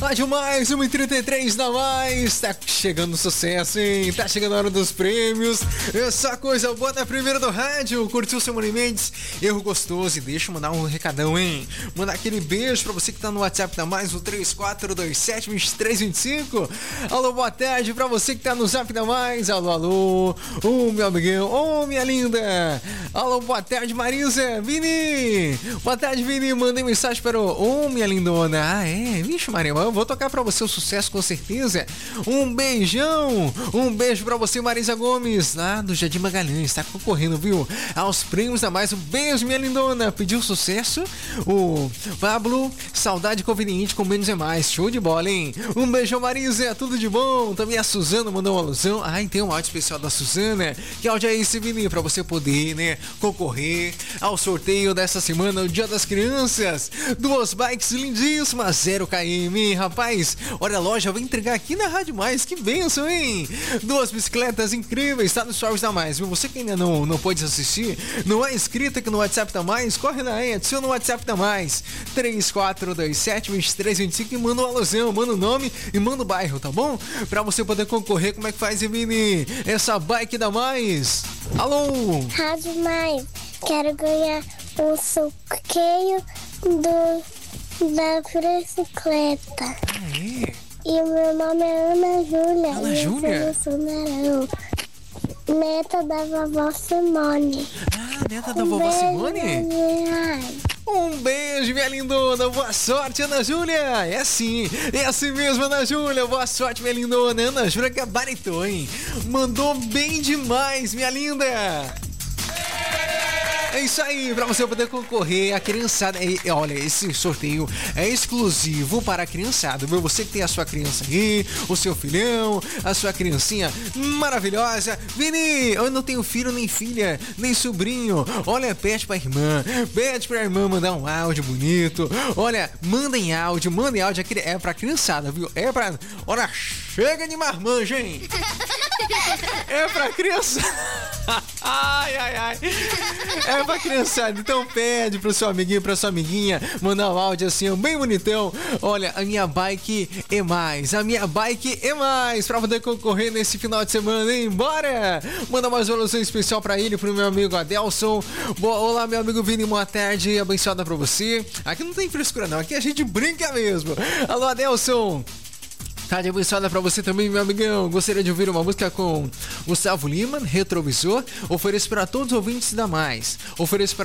Rádio Mais, 1h33 da Mais. Tá chegando o sucesso, hein? Tá chegando a hora dos prêmios. Essa coisa boa da primeira do rádio. Curtiu o seu Mano Mendes? Erro gostoso. E deixa eu mandar um recadão, hein? Mandar aquele beijo pra você que tá no WhatsApp da Mais, o 3427-2325. Alô, boa tarde pra você que tá no Zap da Mais. Alô, alô. Ô, meu amigão. Ô, minha linda. Alô, boa tarde, Marisa. Vini. Boa tarde, Vini. Mandei mensagem para o... Ô, minha lindona. Ah, é? Vixe, Maria, eu vou tocar pra você o sucesso com certeza. Um beijão. Um beijo pra você, Marisa Gomes, lá do Jardim Magalhães. Tá concorrendo, viu? Aos prêmios da Mais. Um beijo, minha lindona. Pediu sucesso? O Pablo, saudade conveniente com menos é mais. Show de bola, hein? Um beijão, Marisa. Tudo de bom. Também a Suzana mandou uma alusão. Ai, tem um áudio especial da Suzana. Que áudio é esse, Vini? Pra você poder, né, concorrer ao sorteio dessa semana, o Dia das Crianças. 2 bikes lindíssimas, 0 km, rapaz. Olha, a loja vai entregar aqui na Rádio Mais. Que bênção, hein? 2 bicicletas incríveis, tá nos stories da Mais, viu? Você que ainda não pode assistir, não é inscrito aqui no WhatsApp da Mais, corre lá, hein? Adiciona no WhatsApp da Mais, 3427-2325 e manda uma alusão, manda o nome e manda o bairro, tá bom? Pra você poder concorrer. Como é que faz, Vini? Essa bike da Mais. Alô? Rádio Mais, quero ganhar um sorteio da bicicleta. Ah, é? E o meu nome é Ana Júlia. Ana Júlia? Eu sou Sonarão, neta da vovó Simone. Ah, neta da vovó Simone? Um beijo, minha lindona. Boa sorte, Ana Júlia. É assim mesmo, Ana Júlia. Boa sorte, minha lindona. Ana Júlia gabaritou, hein? Mandou bem demais, minha linda. É isso aí, pra você poder concorrer, a criançada. Olha, esse sorteio é exclusivo para a criançada, viu? Você que tem a sua criança aí, o seu filhão, a sua criancinha maravilhosa. Vini, eu não tenho filho, nem filha, nem sobrinho. Olha, pede pra irmã mandar um áudio bonito. Olha, mandem áudio, é pra criançada, viu? É pra... Olha, chega de marmanjo, hein? É pra criança. Ai. É pra criançada. Então pede pro seu amiguinho, pra sua amiguinha mandar um áudio assim, bem bonitão. Olha, a minha bike é mais. Pra poder concorrer nesse final de semana, hein? Bora! Manda mais uma alusão especial pra ele, pro meu amigo Adelson. Olá, meu amigo Vini, boa tarde. Abençoada pra você. Aqui não tem frescura não, aqui a gente brinca mesmo. Alô, Adelson. Tarde abençoada pra você também, meu amigão. Gostaria de ouvir uma música com Gustavo Lima, Retrovisor. Ofereço para todos os ouvintes da Mais. Ofereço para